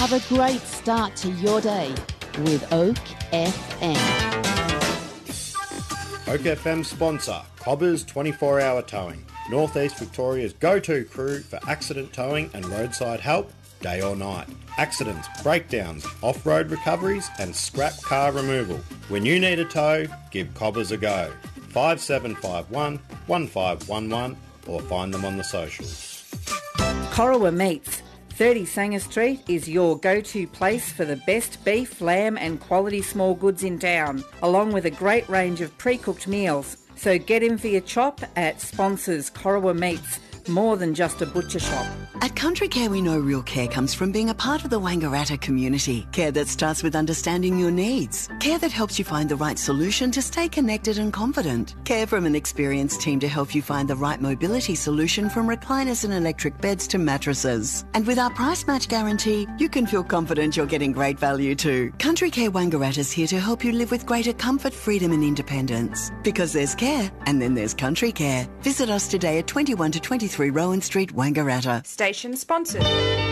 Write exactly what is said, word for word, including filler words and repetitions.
Have a great start to your day with Oak F M. Oak F M sponsor, Cobbers twenty-four hour Towing, North East Victoria's go-to crew for accident towing and roadside help, day or night. Accidents, breakdowns, off-road recoveries and scrap car removal. When you need a tow, give Cobbers a go. five seven five one, one five one one or find them on the socials. Corowa Meats, thirty Sanger Street is your go-to place for the best beef, lamb and quality small goods in town, along with a great range of pre-cooked meals. So get in for your chop at sponsors Corowa Meats, more than just a butcher shop. At Country Care, we know real care comes from being a part of the Wangaratta community. Care that starts with understanding your needs. Care that helps you find the right solution to stay connected and confident. Care from an experienced team to help you find the right mobility solution, from recliners and electric beds to mattresses. And with our price match guarantee, you can feel confident you're getting great value too. Country Care Wangaratta is here to help you live with greater comfort, freedom and independence. Because there's care, and then there's Country Care. Visit us today at twenty-one to twenty-three Rowan Street, Wangaratta. Station sponsored.